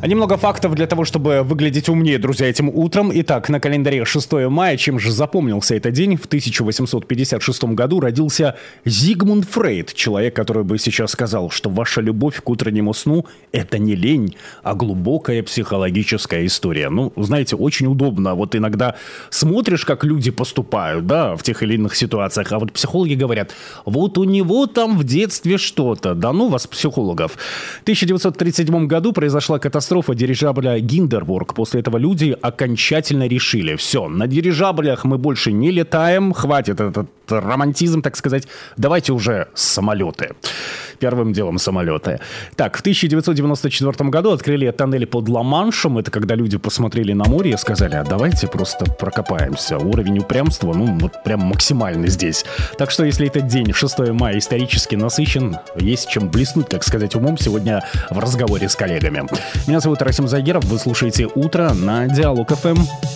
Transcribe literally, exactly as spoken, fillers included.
А немного фактов для того, чтобы выглядеть умнее, друзья, этим утром. Итак, на календаре шестое мая. Чем же запомнился этот день? В тысяча восемьсот пятьдесят шестом году родился Зигмунд Фрейд. Человек, который бы сейчас сказал, что ваша любовь к утреннему сну – это не лень, а глубокая психологическая история. Ну, знаете, очень удобно. Вот иногда смотришь, как люди поступают, да, в тех или иных ситуациях. А вот психологи говорят, вот у него там в детстве что-то. Да ну вас, психологов. В тысяча девятьсот тридцать седьмом году произошла катастрофа дирижабля Гинденбург. После этого люди окончательно решили: все, на дирижаблях мы больше не летаем, хватит этот романтизм, так сказать, давайте уже самолеты. Первым делом самолеты. Так, в тысяча девятьсот девяносто четвёртом году открыли тоннели под Ла-Маншем. Это когда люди посмотрели на море и сказали: а давайте просто прокопаемся. Уровень упрямства, ну, вот прям максимальный здесь. Так что, если этот день, шестое мая, исторически насыщен, есть чем блеснуть, так сказать, умом сегодня в разговоре с коллегами. Меня зовут Расим Загиров, вы слушаете «Утро» на Диалог эф эм.